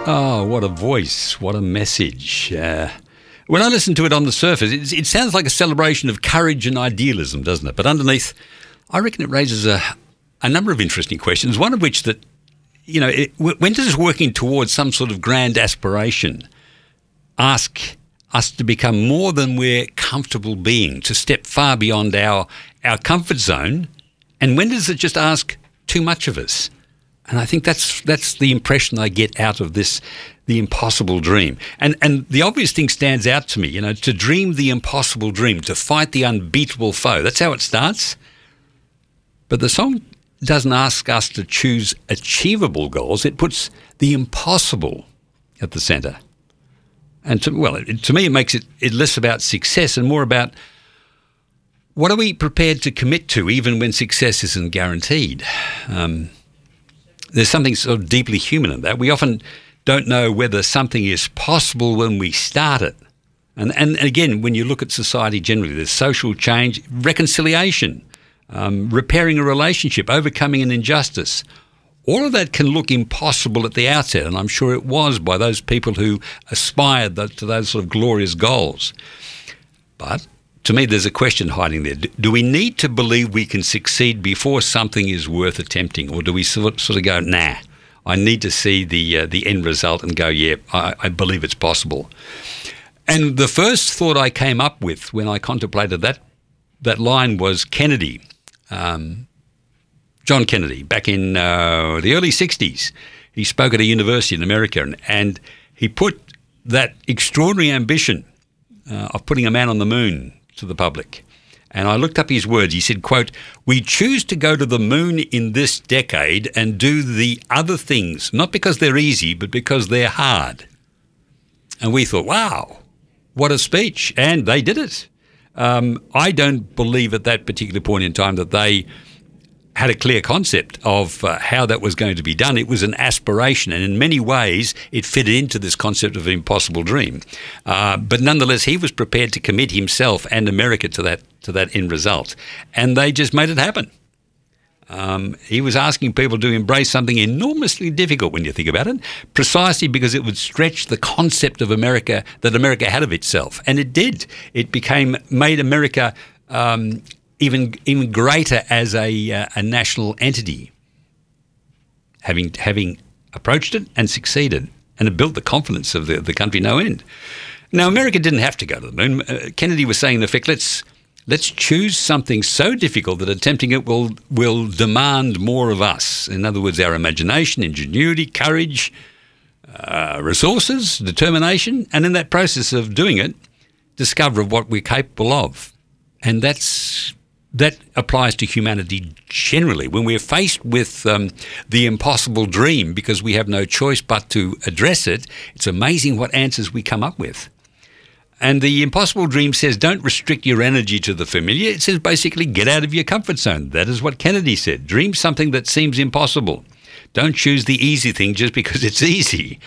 Oh, what a voice, what a message. When I listen to it on the surface, it sounds like a celebration of courage and idealism, doesn't it? But underneath, I reckon it raises a number of interesting questions, one of which that, you know, when does working towards some sort of grand aspiration ask us to become more than we're comfortable being, to step far beyond our comfort zone? And when does it just ask too much of us? And I think that's the impression I get out of this, the impossible dream. And the obvious thing stands out to me, you know, to dream the impossible dream, to fight the unbeatable foe. That's how it starts. But the song doesn't ask us to choose achievable goals. It puts the impossible at the centre. And to me, it makes it less about success and more about what are we prepared to commit to, even when success isn't guaranteed. There's something sort of deeply human in that. We often don't know whether something is possible when we start it. And again, when you look at society generally, there's social change, reconciliation, repairing a relationship, overcoming an injustice. All of that can look impossible at the outset, and I'm sure it was by those people who aspired to those sort of glorious goals. But to me, there's a question hiding there. Do we need to believe we can succeed before something is worth attempting, or do we sort of go, nah, I need to see the end result and go, yeah, I believe it's possible? And the first thought I came up with when I contemplated that line was Kennedy, John Kennedy, back in the early 60s. He spoke at a university in America, and he put that extraordinary ambition of putting a man on the moon to the public. And I looked up his words. He said, quote, "We choose to go to the moon in this decade and do the other things, not because they're easy, but because they're hard." And we thought, wow, what a speech. And they did it. I don't believe at that particular point in time that they had a clear concept of how that was going to be done. It was an aspiration, and in many ways it fitted into this concept of an impossible dream. But nonetheless, he was prepared to commit himself and America to that end result, and they just made it happen. He was asking people to embrace something enormously difficult when you think about it, precisely because it would stretch the concept of America that America had of itself, and it did. It made America even greater as a national entity, having approached it and succeeded, and it built the confidence of the country no end. Now, America didn't have to go to the moon. Kennedy was saying, in effect, let's choose something so difficult that attempting it will demand more of us. In other words, our imagination, ingenuity, courage, resources, determination, and in that process of doing it, discover what we're capable of. And that applies to humanity generally. When we're faced with the impossible dream because we have no choice but to address it, it's amazing what answers we come up with. And the impossible dream says, don't restrict your energy to the familiar. It says basically, get out of your comfort zone. That is what Kennedy said. Dream something that seems impossible. Don't choose the easy thing just because it's easy.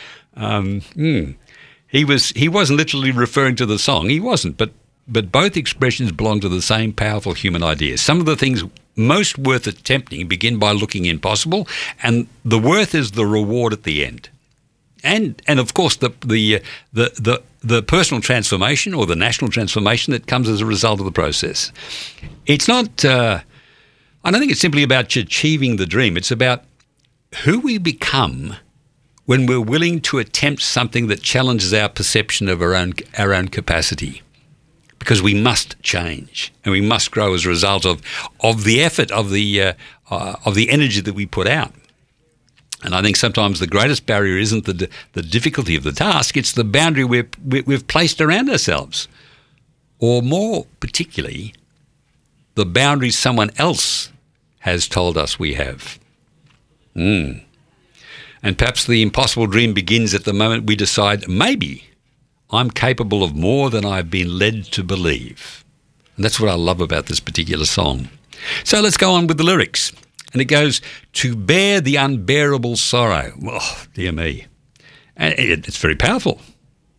He wasn't literally referring to the song. He wasn't, but both expressions belong to the same powerful human idea. Some of the things most worth attempting begin by looking impossible, and the worth is the reward at the end. And of course the personal transformation or the national transformation that comes as a result of the process. It's not. I don't think it's simply about achieving the dream. It's about who we become when we're willing to attempt something that challenges our perception of our own capacity. Because we must change and we must grow as a result of the effort, of the energy that we put out. And I think sometimes the greatest barrier isn't the difficulty of the task; it's the boundary we've placed around ourselves, or more particularly, the boundaries someone else has told us we have. And perhaps the impossible dream begins at the moment we decide maybe I'm capable of more than I've been led to believe. And that's what I love about this particular song. So let's go on with the lyrics. And it goes, to bear the unbearable sorrow. Oh, dear me. And it's very powerful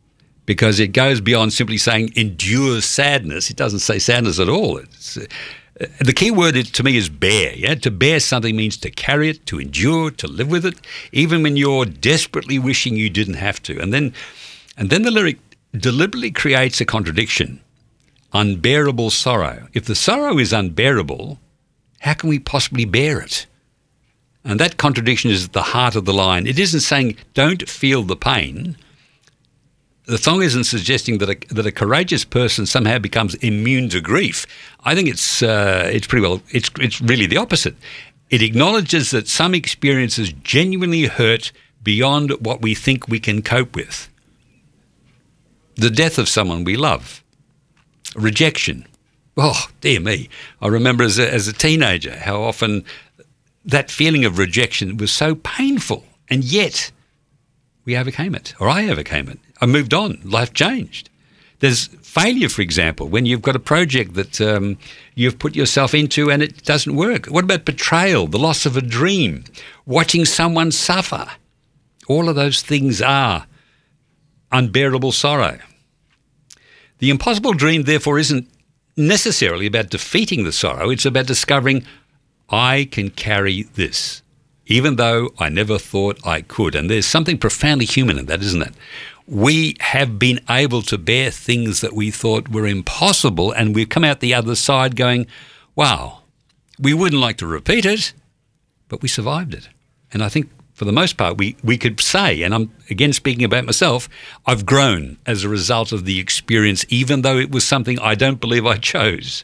because it goes beyond simply saying endure sadness. It doesn't say sadness at all. The key word to me is bear. Yeah, to bear something means to carry it, to endure, to live with it, even when you're desperately wishing you didn't have to. And then the lyric deliberately creates a contradiction. Unbearable sorrow. If the sorrow is unbearable, how can we possibly bear it? And that contradiction is at the heart of the line. It isn't saying don't feel the pain. The song isn't suggesting that a courageous person somehow becomes immune to grief. I think it's really the opposite. It acknowledges that some experiences genuinely hurt beyond what we think we can cope with. The death of someone we love, rejection. Oh, dear me! I remember as a teenager how often that feeling of rejection was so painful, and yet we overcame it, or I overcame it. I moved on. Life changed. There's failure, for example, when you've got a project that you've put yourself into and it doesn't work. What about betrayal, the loss of a dream, watching someone suffer? All of those things are unbearable sorrow. The impossible dream, therefore, isn't necessarily about defeating the sorrow. It's about discovering I can carry this, even though I never thought I could. And there's something profoundly human in that, isn't it? We have been able to bear things that we thought were impossible, and we've come out the other side going, wow, we wouldn't like to repeat it, but we survived it. And I think for the most part, we could say, and I'm again speaking about myself, I've grown as a result of the experience, even though it was something I don't believe I chose.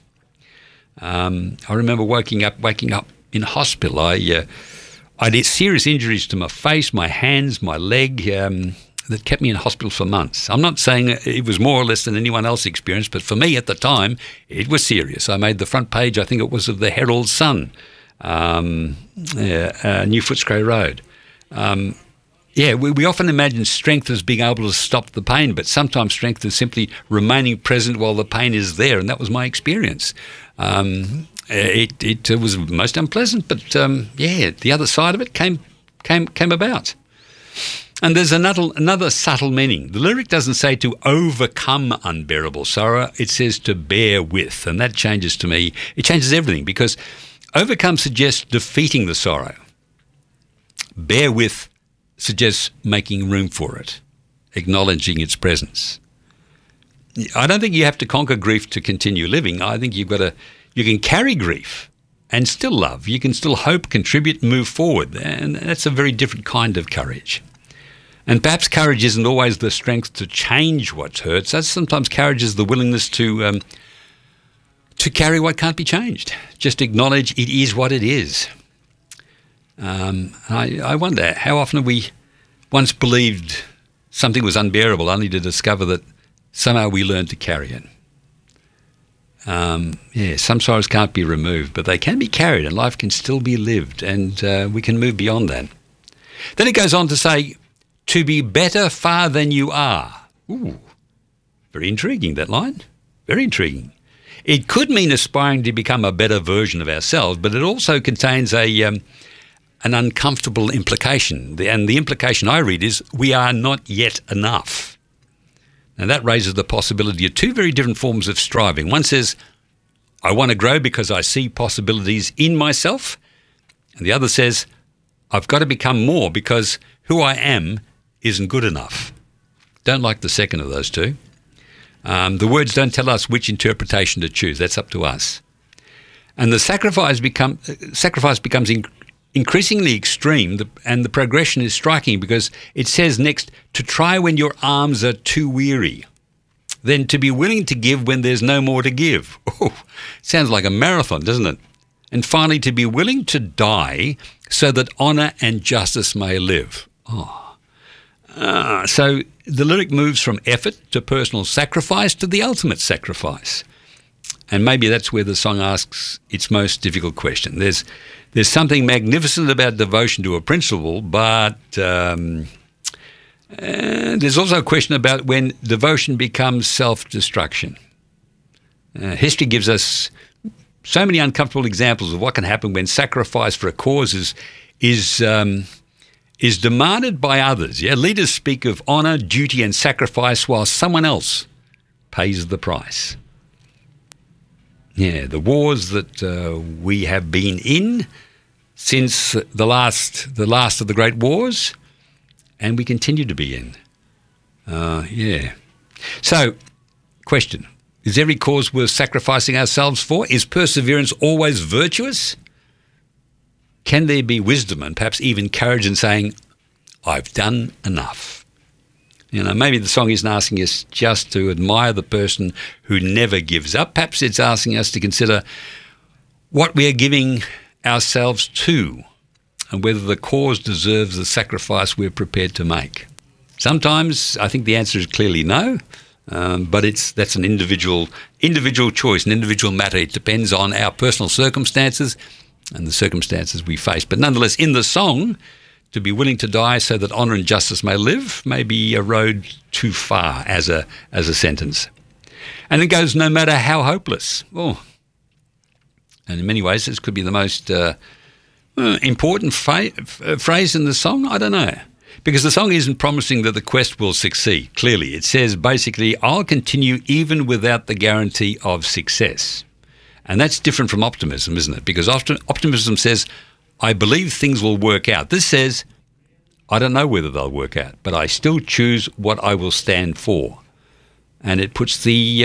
I remember waking up in hospital. I had serious injuries to my face, my hands, my leg, that kept me in hospital for months. I'm not saying it was more or less than anyone else experienced, but for me at the time, it was serious. I made the front page, I think it was, of the Herald Sun, New Footscray Road. We often imagine strength as being able to stop the pain, but sometimes strength is simply remaining present while the pain is there, and that was my experience. It was most unpleasant, but the other side of it came about. And there's another subtle meaning. The lyric doesn't say to overcome unbearable sorrow. It says to bear with. And that changes to me. It changes everything, because overcome suggests defeating the sorrow. Bear with suggests making room for it, acknowledging its presence. I don't think you have to conquer grief to continue living. I think you can carry grief and still love. You can still hope, contribute, move forward. And that's a very different kind of courage. And perhaps courage isn't always the strength to change what hurts. Sometimes courage is the willingness to carry what can't be changed. Just acknowledge it is what it is. I wonder how often we once believed something was unbearable only to discover that somehow we learned to carry it. Some sorrows can't be removed, but they can be carried, and life can still be lived, and we can move beyond that. Then it goes on to say, to be better far than you are. Ooh, very intriguing, that line. Very intriguing. It could mean aspiring to become a better version of ourselves, but it also contains an uncomfortable implication. And the implication I read is, we are not yet enough. Now that raises the possibility of two very different forms of striving. One says, I want to grow because I see possibilities in myself. And the other says, I've got to become more because who I am isn't good enough. Don't like the second of those two. The words don't tell us which interpretation to choose. That's up to us. And the sacrifice becomes increasingly extreme, and the progression is striking, because it says next, to try when your arms are too weary, then to be willing to give when there's no more to give. Oh, sounds like a marathon, doesn't it? And finally, to be willing to die so that honour and justice may live. So the lyric moves from effort to personal sacrifice to the ultimate sacrifice. And maybe that's where the song asks its most difficult question. There's something magnificent about devotion to a principle, but there's also a question about when devotion becomes self-destruction. History gives us so many uncomfortable examples of what can happen when sacrifice for a cause is demanded by others. Yeah, leaders speak of honour, duty, and sacrifice while someone else pays the price. Yeah, the wars that we have been in since the last of the great wars, and we continue to be in. Yeah. So, question. Is every cause worth sacrificing ourselves for? Is perseverance always virtuous? Can there be wisdom and perhaps even courage in saying, I've done enough? You know, maybe the song isn't asking us just to admire the person who never gives up. Perhaps it's asking us to consider what we are giving ourselves to and whether the cause deserves the sacrifice we're prepared to make. Sometimes I think the answer is clearly no, but that's an individual choice, an individual matter. It depends on our personal circumstances and the circumstances we face. But nonetheless, in the song, to be willing to die so that honour and justice may live may be a road too far as a sentence. And it goes, no matter how hopeless. Oh. And in many ways, this could be the most important phrase in the song. I don't know. Because the song isn't promising that the quest will succeed. Clearly, it says basically, I'll continue even without the guarantee of success. And that's different from optimism, isn't it? Because often optimism says, I believe things will work out. This says, I don't know whether they'll work out, but I still choose what I will stand for. And it puts the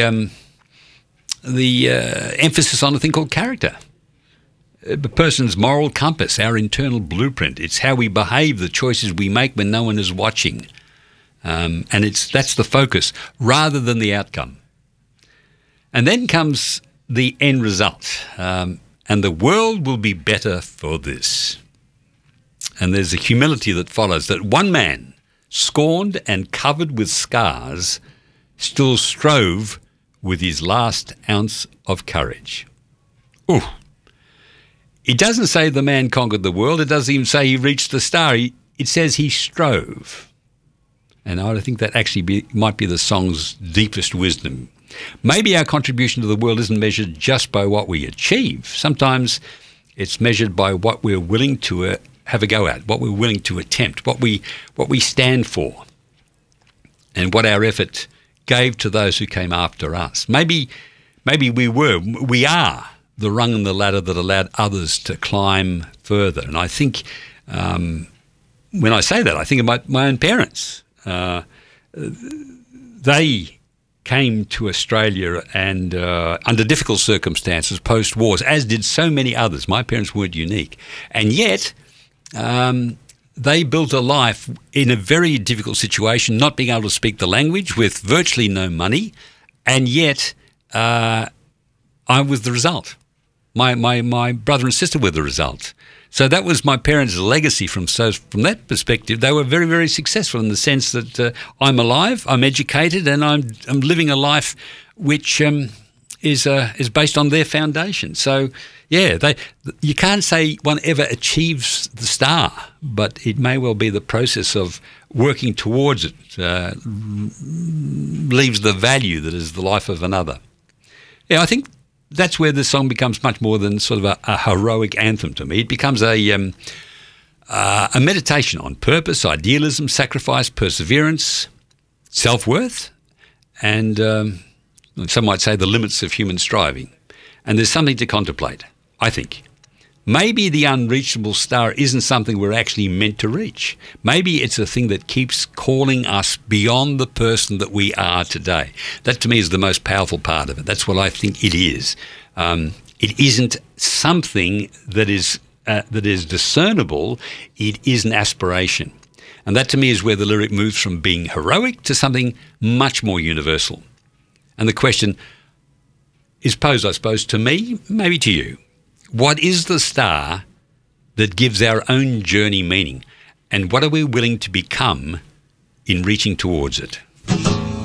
emphasis on a thing called character. A person's moral compass, our internal blueprint. It's how we behave, the choices we make when no one is watching. And that's the focus rather than the outcome. And then comes the end result. And the world will be better for this. And there's a humility that follows, that one man, scorned and covered with scars, still strove with his last ounce of courage. Ooh. It doesn't say the man conquered the world. It doesn't even say he reached the star. It says he strove. And I think that actually might be the song's deepest wisdom. Maybe our contribution to the world isn't measured just by what we achieve. Sometimes it's measured by what we're willing to have a go at, what we're willing to attempt, what we stand for, and what our effort gave to those who came after us. Maybe we are the rung in the ladder that allowed others to climb further. And I think when I say that, I think of my own parents. They came to Australia and under difficult circumstances, post-wars, as did so many others. My parents weren't unique. And yet they built a life in a very difficult situation, not being able to speak the language, with virtually no money, and yet I was the result. My brother and sister were the result. So that was my parents' legacy. From that perspective, they were very, very successful in the sense that I'm alive, I'm educated, and I'm living a life which is based on their foundation. So, yeah, you can't say one ever achieves the star, but it may well be the process of working towards it leaves the value that is the life of another. Yeah, I think that's where the song becomes much more than sort of a heroic anthem to me. It becomes a meditation on purpose, idealism, sacrifice, perseverance, self-worth, and some might say the limits of human striving. And there's something to contemplate, I think. Maybe the unreachable star isn't something we're actually meant to reach. Maybe it's a thing that keeps calling us beyond the person that we are today. That, to me, is the most powerful part of it. That's what I think it is. It isn't something that is discernible. It is an aspiration. And that, to me, is where the lyric moves from being heroic to something much more universal. And the question is posed, I suppose, to me, maybe to you. What is the star that gives our own journey meaning? And what are we willing to become in reaching towards it?